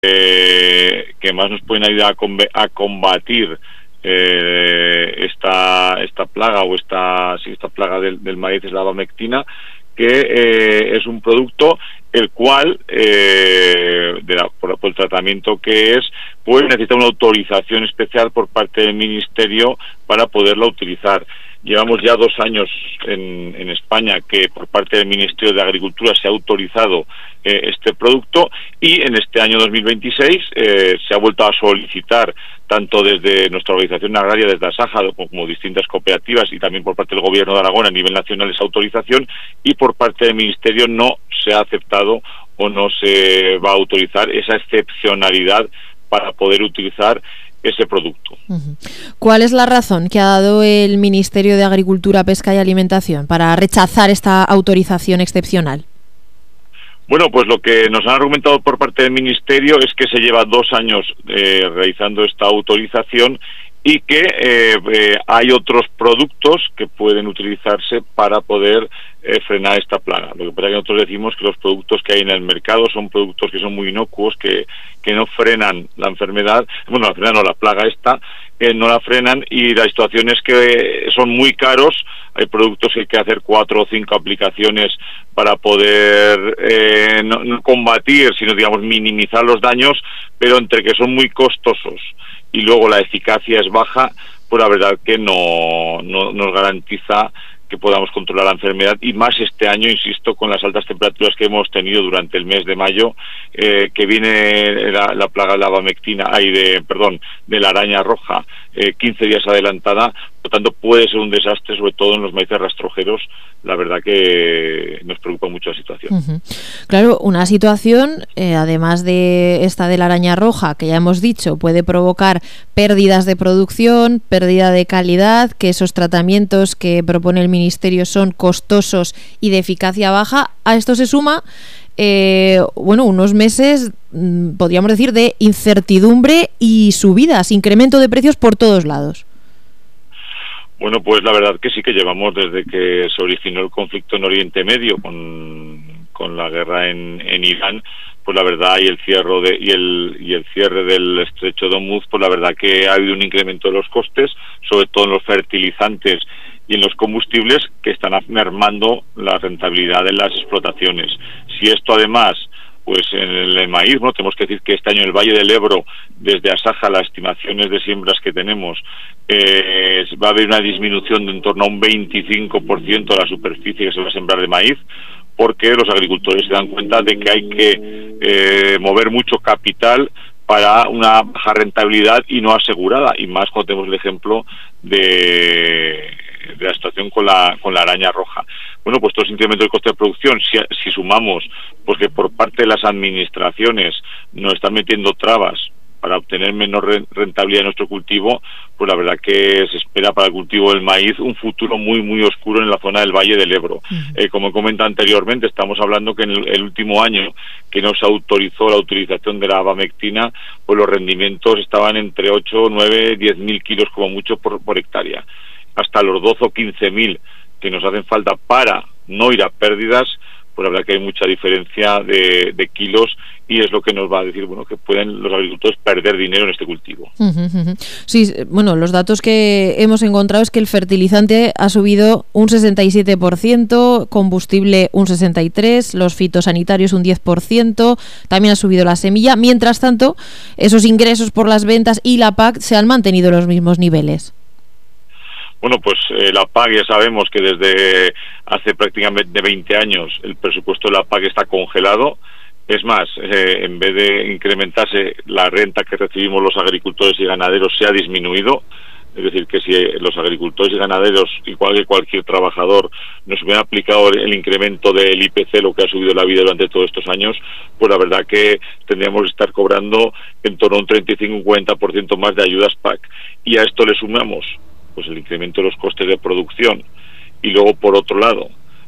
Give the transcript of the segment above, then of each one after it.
que más nos pueden ayudar a combatir esta plaga o esta plaga del maíz es la abamectina, que es un producto el cual por el tratamiento que es, pues necesita una autorización especial por parte del Ministerio para poderla utilizar. Llevamos ya 2 años en España que por parte del Ministerio de Agricultura se ha autorizado este producto, y en este año 2026 se ha vuelto a solicitar tanto desde nuestra organización agraria, desde Asaja, como distintas cooperativas, y también por parte del Gobierno de Aragón a nivel nacional esa autorización, y por parte del Ministerio no se ha aceptado o no se va a autorizar esa excepcionalidad para poder utilizar ese producto. ¿Cuál es la razón que ha dado el Ministerio de Agricultura, Pesca y Alimentación para rechazar esta autorización excepcional? Bueno, pues lo que nos han argumentado por parte del Ministerio es que se lleva 2 años realizando esta autorización y que hay otros productos que pueden utilizarse para poder frenar esta plaga. Lo que pasa es que nosotros decimos que los productos que hay en el mercado son productos que son muy inocuos, que no frenan la enfermedad, bueno, la plaga esta, no la frenan, y la situación es que son muy caros. Hay productos que hay que hacer 4 o 5 aplicaciones para poder no combatir, sino digamos minimizar los daños, pero entre que son muy costosos y luego la eficacia es baja, pues la verdad que no nos garantiza que podamos controlar la enfermedad, y más este año, insisto, con las altas temperaturas que hemos tenido durante el mes de mayo, que viene la plaga de la abamectina, de la araña roja, 15 días adelantada. Por lo tanto, puede ser un desastre, sobre todo en los maíces rastrojeros. La verdad que nos preocupa mucho la situación. Claro, una situación, además de esta de la araña roja, que ya hemos dicho, puede provocar pérdidas de producción, pérdida de calidad, que esos tratamientos que propone el Ministerio son costosos y de eficacia baja. A esto se suma unos meses, podríamos decir, de incertidumbre y subidas, incremento de precios por todos lados. Bueno, pues la verdad que sí que llevamos desde que se originó el conflicto en Oriente Medio con la guerra en Irán, pues la verdad, y el cierre del estrecho de Hormuz, pues la verdad que ha habido un incremento de los costes, sobre todo en los fertilizantes y en los combustibles, que están mermando la rentabilidad de las explotaciones. Si esto además, pues en el maíz, ¿no? Tenemos que decir que este año en el Valle del Ebro, desde Asaja, las estimaciones de siembras que tenemos, va a haber una disminución de en torno a un 25% de la superficie que se va a sembrar de maíz, porque los agricultores se dan cuenta de que hay que mover mucho capital para una baja rentabilidad y no asegurada, y más cuando tenemos el ejemplo de la situación con la araña roja. Bueno, pues todo ese incremento del coste de producción, si sumamos pues que por parte de las administraciones nos están metiendo trabas para obtener menor rentabilidad de nuestro cultivo, pues la verdad que se espera para el cultivo del maíz un futuro muy muy oscuro en la zona del Valle del Ebro. Como he comentado anteriormente, estamos hablando que en el último año que no se autorizó la utilización de la abamectina, pues los rendimientos estaban entre 8, 9, 10.000 kilos como mucho por hectárea. Hasta los 12 o 15.000 que nos hacen falta para no ir a pérdidas, pues la verdad que hay mucha diferencia de kilos, y es lo que nos va a decir, bueno, que pueden los agricultores perder dinero en este cultivo. Sí, bueno, los datos que hemos encontrado es que el fertilizante ha subido un 67%, combustible un 63%, los fitosanitarios un 10%, también ha subido la semilla. Mientras tanto, esos ingresos por las ventas y la PAC se han mantenido en los mismos niveles. Bueno, pues la PAC, ya sabemos que desde hace prácticamente 20 años el presupuesto de la PAC está congelado. Es más, en vez de incrementarse, la renta que recibimos los agricultores y ganaderos se ha disminuido. Es decir, que si los agricultores y ganaderos, igual que cualquier trabajador, nos hubieran aplicado el incremento del IPC, lo que ha subido la vida durante todos estos años, pues la verdad que tendríamos que estar cobrando en torno a un 35-40% más de ayudas PAC. Y a esto le sumamos pues el incremento de los costes de producción, y luego por otro lado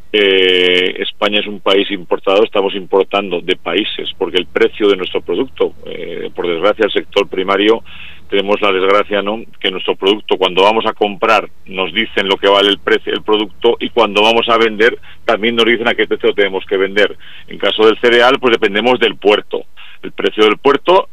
España es un país importador, estamos importando de países porque el precio de nuestro producto, por desgracia el sector primario, tenemos la desgracia, ¿no?, que nuestro producto, cuando vamos a comprar nos dicen lo que vale el precio del producto, y cuando vamos a vender también nos dicen a qué precio tenemos que vender. En caso del cereal, pues dependemos del puerto. el precio del puerto